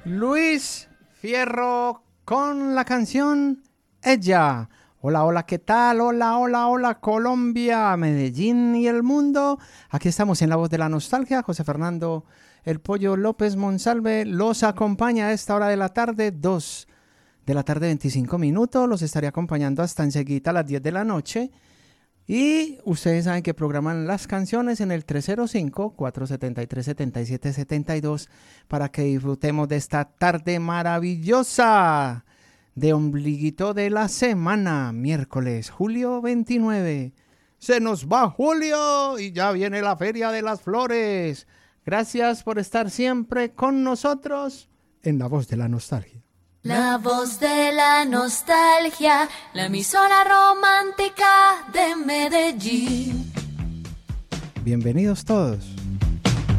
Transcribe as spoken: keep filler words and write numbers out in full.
Luis Fierro con la canción Ella. Hola, hola, ¿qué tal? Hola, hola, hola, Colombia, Medellín y el mundo. Aquí estamos en La Voz de la Nostalgia. José Fernando El Pollo López Monsalve los acompaña a esta hora de la tarde, dos de la tarde, veinticinco minutos. Los estaré acompañando hasta enseguida a las diez de la noche. Y ustedes saben que programan las canciones en el tres cero cinco, cuatro siete tres, siete siete siete dos para que disfrutemos de esta tarde maravillosa de ombliguito de la semana, miércoles, julio veintinueve. Se nos va julio y ya viene la Feria de las Flores. Gracias por estar siempre con nosotros en La Voz de la Nostalgia. La Voz de la Nostalgia, la emisora romántica de Medellín. Bienvenidos todos.